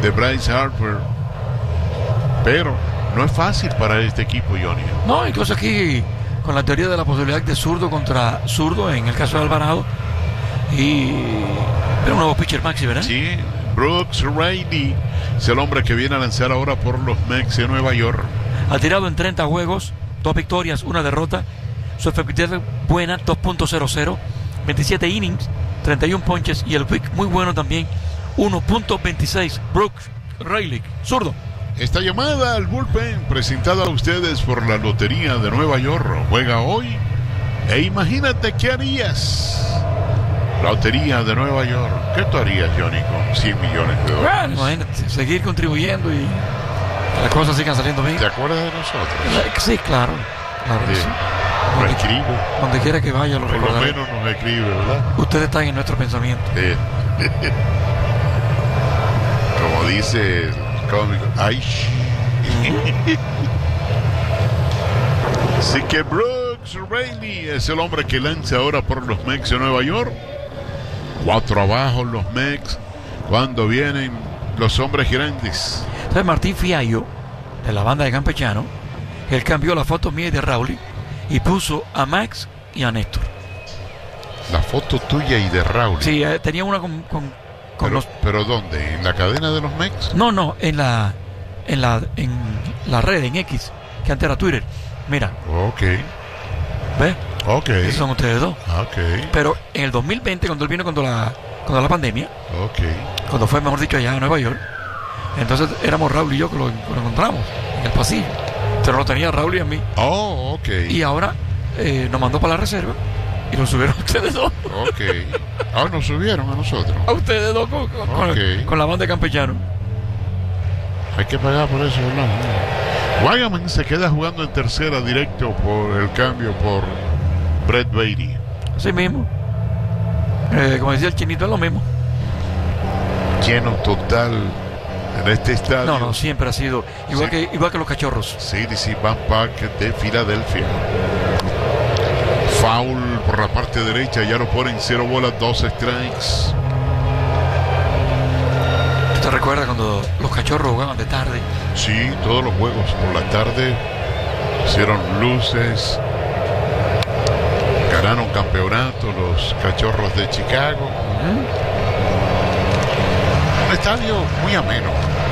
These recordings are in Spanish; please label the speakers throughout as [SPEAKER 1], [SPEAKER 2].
[SPEAKER 1] de Bryce Harper. Pero no es fácil para este equipo, Johnny.
[SPEAKER 2] No, incluso aquí con la teoría de la posibilidad de zurdo contra zurdo en el caso de Alvarado. Y era un nuevo pitcher Maxi, ¿verdad?
[SPEAKER 1] Sí, Brooks Raley es el hombre que viene a lanzar ahora por los Mets de Nueva York.
[SPEAKER 2] Ha tirado en 30 juegos, 2 victorias, 1 derrota. Su efectividad buena, 2.00, 27 innings, 31 ponches y el WHIP muy bueno también, 1.26. Brooks Raley, zurdo.
[SPEAKER 1] Esta llamada al bullpen presentada a ustedes por la Lotería de Nueva York. Juega hoy e imagínate qué harías. Lotería de Nueva York. ¿Qué tú harías, Johnny, con 100 millones de dólares?
[SPEAKER 2] Bueno, imagínate, seguir contribuyendo y las cosas sigan saliendo bien.
[SPEAKER 1] ¿Te acuerdas de nosotros?
[SPEAKER 2] Sí, claro que sí.
[SPEAKER 1] Lo escribe.
[SPEAKER 2] Donde quiera que vaya lo
[SPEAKER 1] Por lo
[SPEAKER 2] recordaré.
[SPEAKER 1] menos nos escribe, ¿verdad?
[SPEAKER 2] Ustedes están en nuestro pensamiento.
[SPEAKER 1] Como dice el cómico, ¡ay! Así que Brooks Raley es el hombre que lanza ahora por los Mets de Nueva York. 4 abajo los Mets cuando vienen los hombres grandes.
[SPEAKER 2] Entonces Martín Fiallo, de la banda de Campechano, él cambió la foto mía y de Raúl y puso a Max y a Néstor.
[SPEAKER 1] La foto tuya y de Raúl.
[SPEAKER 2] Sí, tenía una con
[SPEAKER 1] pero ¿dónde? ¿En la cadena de los Mets?
[SPEAKER 2] No, en la red, en X, que antes era Twitter. Mira.
[SPEAKER 1] Ok.
[SPEAKER 2] ¿Ves?
[SPEAKER 1] Ok.
[SPEAKER 2] Esos son ustedes dos.
[SPEAKER 1] Ok.
[SPEAKER 2] Pero en el 2020, cuando él vino cuando la pandemia,
[SPEAKER 1] Ok.
[SPEAKER 2] cuando fue, mejor dicho, allá a Nueva York, entonces éramos Raúl y yo que lo encontramos en el pasillo. Pero lo tenía Raúl y a mí.
[SPEAKER 1] Oh, ok.
[SPEAKER 2] Y ahora nos mandó para la reserva y lo subieron a ustedes dos.
[SPEAKER 1] Ok. Ah, nos subieron a nosotros.
[SPEAKER 2] A ustedes dos con la banda de Campechano.
[SPEAKER 1] Hay que pagar por eso, ¿no? Wagaman se queda jugando en tercera directo por el cambio por Brett Baty.
[SPEAKER 2] Así mismo. Como decía el chinito, es lo mismo.
[SPEAKER 1] Lleno total en este estadio.
[SPEAKER 2] No, siempre ha sido igual, sí. igual que los Cachorros.
[SPEAKER 1] Citizen Bank Park de Filadelfia. Foul por la parte derecha, ya lo ponen 0 bolas, 2 strikes.
[SPEAKER 2] ¿Te recuerdas cuando los Cachorros jugaban de tarde?
[SPEAKER 1] Sí, todos los juegos por la tarde hicieron luces, ganaron campeonato los Cachorros de Chicago. Un estadio muy ameno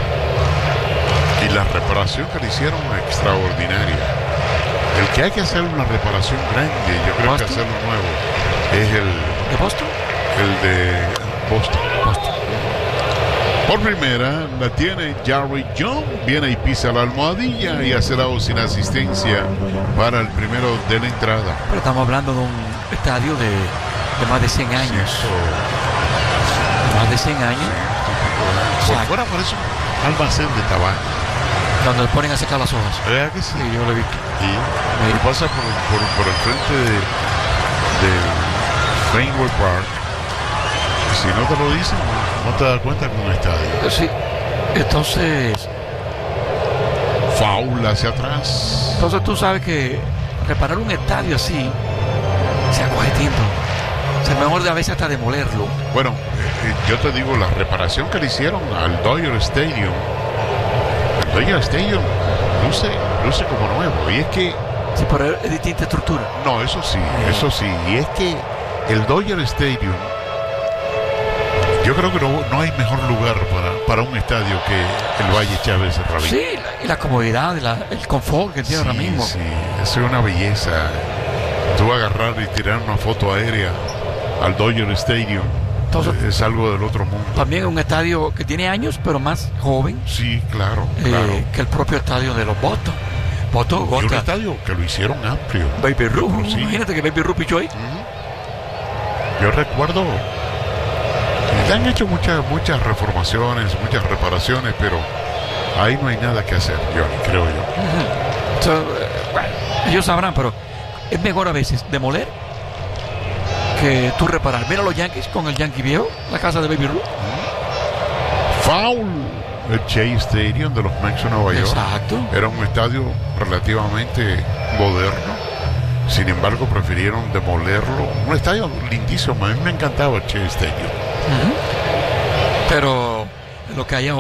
[SPEAKER 1] y la reparación que le hicieron extraordinaria. El que hay que hacer una reparación grande, yo creo que hacerlo nuevo, es el
[SPEAKER 2] ¿de Boston?
[SPEAKER 1] El de Boston. Por primera la tiene Jarry John, viene y pisa la almohadilla y hace la voz sin asistencia para el primero de la entrada.
[SPEAKER 2] Pero estamos hablando de un estadio de más de 100 años. Más de 100 años.
[SPEAKER 1] Por fuera parece un almacén de tabaco.
[SPEAKER 2] Donde le ponen a secar las hojas.
[SPEAKER 1] ¿Verdad que sí?
[SPEAKER 2] Sí, yo lo he visto.
[SPEAKER 1] Y pasa por el frente de Fenway Park. Si no te lo dicen, no te das cuenta con un estadio.
[SPEAKER 2] Sí. Entonces,
[SPEAKER 1] foul hacia atrás.
[SPEAKER 2] Entonces tú sabes que reparar un estadio así se coge tiempo. O sea, mejor de a veces hasta demolerlo.
[SPEAKER 1] Bueno, yo te digo, la reparación que le hicieron al Dodger Stadium. El Dodger Stadium luce como nuevo. Y es que...
[SPEAKER 2] Sí, pero es distinta estructura.
[SPEAKER 1] No, eso sí. Y es que el Dodger Stadium, yo creo que no hay mejor lugar para un estadio que el Valle Chávez Rabín.
[SPEAKER 2] Sí, y la comodidad, el confort que tiene ahora mismo.
[SPEAKER 1] Sí, eso es una belleza. Tú agarrar y tirar una foto aérea al Dodger Stadium. Entonces, es algo del otro mundo.
[SPEAKER 2] También es un estadio que tiene años, pero más joven.
[SPEAKER 1] Sí, claro.
[SPEAKER 2] Que el propio estadio de los Boston.
[SPEAKER 1] Y un estadio que lo hicieron amplio.
[SPEAKER 2] Baby Ruth, sí. Imagínate que Baby Ruth pichó ahí.
[SPEAKER 1] Yo recuerdo, le han hecho muchas reformaciones, muchas reparaciones, pero ahí no hay nada que hacer, creo yo.
[SPEAKER 2] Bueno, ellos sabrán, pero es mejor a veces demoler que tú reparar. Mira los Yankees con el Yankee viejo, la casa de Baby Ruth.
[SPEAKER 1] Foul. El Shea Stadium de los Mets de Nueva York.
[SPEAKER 2] Exacto.
[SPEAKER 1] Era un estadio relativamente moderno. Sin embargo, prefirieron demolerlo. Un estadio lindísimo. A mí me encantaba el Shea Stadium.
[SPEAKER 2] Pero lo que hay